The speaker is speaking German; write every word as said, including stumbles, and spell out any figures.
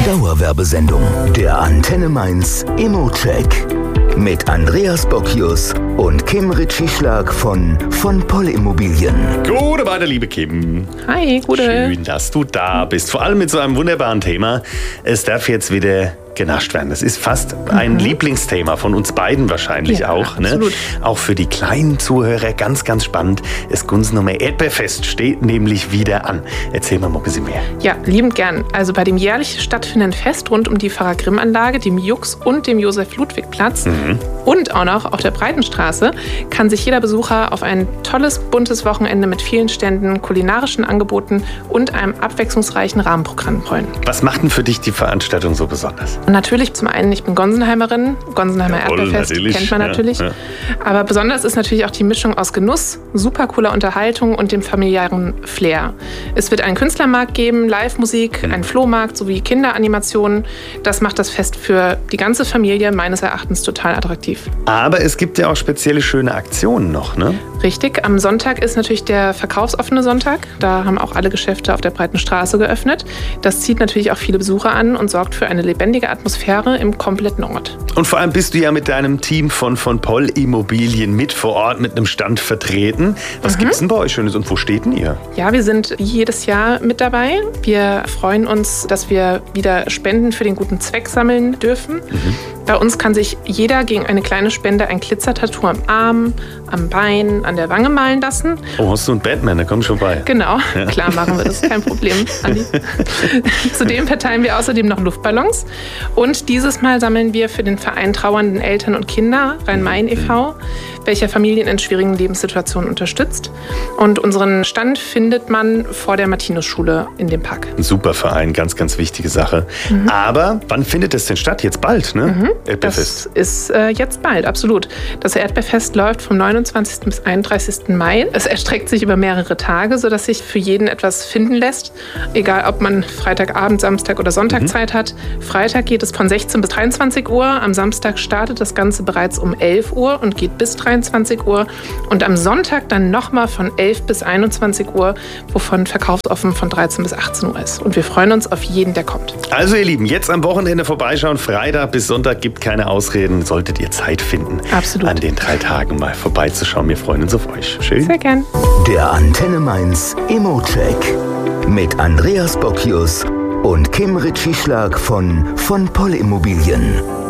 Dauerwerbesendung. Der Antenne Mainz Immo-Check. Mit Andreas Bockius und Kim Ritschieschlag von von Poll Immobilien. Gute Beine, liebe Kim. Hi, gute. Schön, dass du da bist. Vor allem mit so einem wunderbaren Thema. Es darf jetzt wieder genascht werden. Das ist fast ein mhm. Lieblingsthema von uns beiden wahrscheinlich ja, auch. Ne? Absolut. Auch für die kleinen Zuhörer ganz, ganz spannend. Das Gunsenheimer Erdbeerfest steht nämlich wieder an. Erzähl mal ein bisschen mehr. Ja, liebend gern. Also bei dem jährlich stattfindenden Fest rund um die Pfarrer-Grimm-Anlage, dem Jux und dem Josef-Ludwig-Platz mhm. und auch noch auf der Breitenstraße kann sich jeder Besucher auf ein tolles, buntes Wochenende mit vielen Ständen, kulinarischen Angeboten und einem abwechslungsreichen Rahmenprogramm freuen. Was macht denn für dich die Veranstaltung so besonders? Und natürlich zum einen, ich bin Gonsenheimerin, Gonsenheimer Jawohl, Erdbeerfest natürlich. kennt man natürlich. Ja, ja. Aber besonders ist natürlich auch die Mischung aus Genuss, super cooler Unterhaltung und dem familiären Flair. Es wird einen Künstlermarkt geben, Live-Musik, mhm. einen Flohmarkt sowie Kinderanimationen. Das macht das Fest für die ganze Familie meines Erachtens total attraktiv. Aber es gibt ja auch spezielle schöne Aktionen noch, ne? Richtig, am Sonntag ist natürlich der verkaufsoffene Sonntag. Da haben auch alle Geschäfte auf der Breiten Straße geöffnet. Das zieht natürlich auch viele Besucher an und sorgt für eine lebendige Atmosphäre im kompletten Ort. Und vor allem bist du ja mit deinem Team von von Poll Immobilien mit vor Ort mit einem Stand vertreten. Was mhm. gibt's denn bei euch Schönes und wo steht denn ihr? Ja, wir sind wie jedes Jahr mit dabei. Wir freuen uns, dass wir wieder Spenden für den guten Zweck sammeln dürfen. Mhm. Bei uns kann sich jeder gegen eine kleine Spende ein Glitzertattoo am Arm, am Bein, an der Wange malen lassen. Oh, hast du einen Batman, da komm schon bei. Genau, ja. Klar machen wir das, kein Problem, Andi. Zudem verteilen wir außerdem noch Luftballons. Und dieses Mal sammeln wir für den Verein Trauernden Eltern und Kinder, Rhein-Main e V, welcher Familien in schwierigen Lebenssituationen unterstützt. Und unseren Stand findet man vor der Martinusschule in dem Park. Ein super Verein, ganz, ganz wichtige Sache. Mhm. Aber wann findet es denn statt? Jetzt bald, ne? Mhm. Erdbeerfest. Das ist äh, jetzt bald, absolut. Das Erdbeerfest läuft vom neunundzwanzigsten bis einunddreißigsten Mai. Es erstreckt sich über mehrere Tage, sodass sich für jeden etwas finden lässt. Egal, ob man Freitagabend, Samstag oder Sonntag mhm. Zeit hat. Freitag geht es von sechzehn bis dreiundzwanzig Uhr. Am Samstag startet das Ganze bereits um elf Uhr und geht bis dreiundzwanzig Uhr. Und am Sonntag dann nochmal von elf bis einundzwanzig Uhr, wovon verkaufsoffen von dreizehn bis achtzehn Uhr ist. Und wir freuen uns auf jeden, der kommt. Also ihr Lieben, jetzt am Wochenende vorbeischauen. Freitag bis Sonntag gibt keine Ausreden. Solltet ihr Zeit finden, absolut, an den drei Tagen mal vorbeizuschauen. Wir freuen uns auf euch. Schön. Sehr gern. Der Antenne Mainz Immo-Check mit Andreas Bockius und Kim Ritschieschlag von von Poll Immobilien.